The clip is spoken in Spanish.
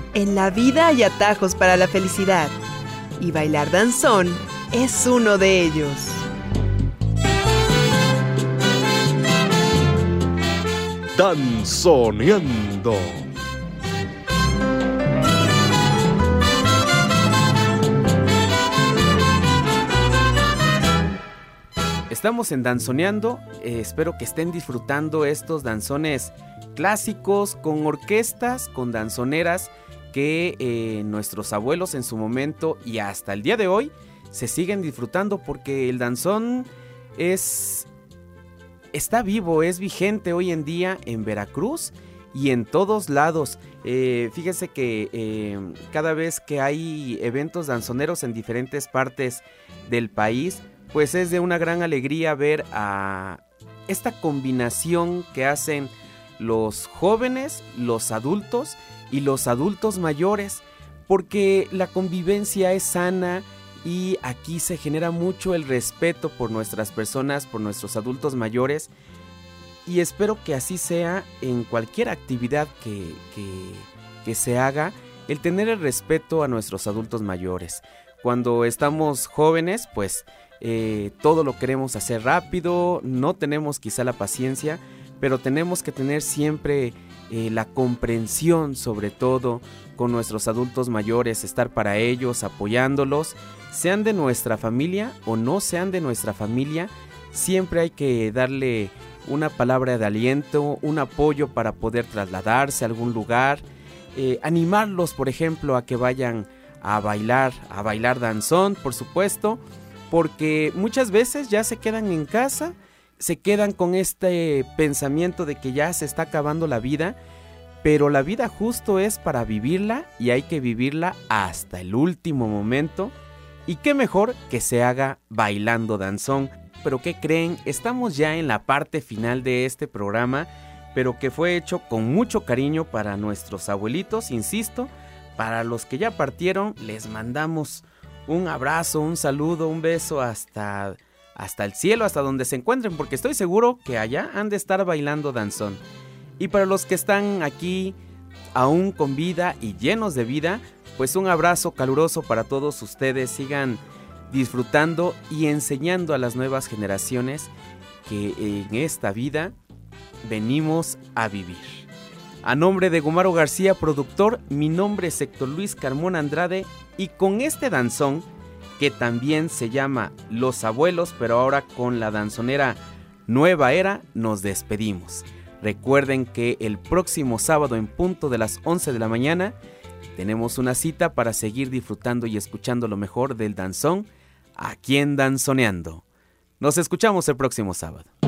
En la vida hay atajos para la felicidad y bailar danzón es uno de ellos. Danzoneando. Estamos en Danzoneando, espero que estén disfrutando estos danzones clásicos con orquestas, con danzoneras que nuestros abuelos en su momento y hasta el día de hoy se siguen disfrutando porque el danzón está vivo, es vigente hoy en día en Veracruz y en todos lados. Fíjese que cada vez que hay eventos danzoneros en diferentes partes del país, pues es de una gran alegría ver a esta combinación que hacen los jóvenes, los adultos y los adultos mayores, porque la convivencia es sana y aquí se genera mucho el respeto por nuestras personas, por nuestros adultos mayores, y espero que así sea en cualquier actividad que se haga, el tener el respeto a nuestros adultos mayores. Cuando estamos jóvenes, pues todo lo queremos hacer rápido, no tenemos quizá la paciencia, pero tenemos que tener siempre la comprensión, sobre todo con nuestros adultos mayores, estar para ellos, apoyándolos, sean de nuestra familia o no sean de nuestra familia, siempre hay que darle una palabra de aliento, un apoyo para poder trasladarse a algún lugar, animarlos, por ejemplo, a que vayan a bailar danzón, por supuesto, porque muchas veces ya se quedan en casa, se quedan con este pensamiento de que ya se está acabando la vida, pero la vida justo es para vivirla y hay que vivirla hasta el último momento, y qué mejor que se haga bailando danzón. Pero ¿qué creen? Estamos ya en la parte final de este programa, pero que fue hecho con mucho cariño para nuestros abuelitos, insisto, para los que ya partieron, les mandamos un abrazo, un saludo, un beso hasta el cielo, hasta donde se encuentren, porque estoy seguro que allá han de estar bailando danzón. Y para los que están aquí aún con vida y llenos de vida, pues un abrazo caluroso para todos ustedes. Sigan disfrutando y enseñando a las nuevas generaciones que en esta vida venimos a vivir. A nombre de Gumaro García, productor, mi nombre es Héctor Luis Carmona Andrade, y con este danzón, que también se llama Los Abuelos, pero ahora con la danzonera Nueva Era, nos despedimos. Recuerden que el próximo sábado en punto de las 11 de la mañana tenemos una cita para seguir disfrutando y escuchando lo mejor del danzón aquí en Danzoneando. Nos escuchamos el próximo sábado.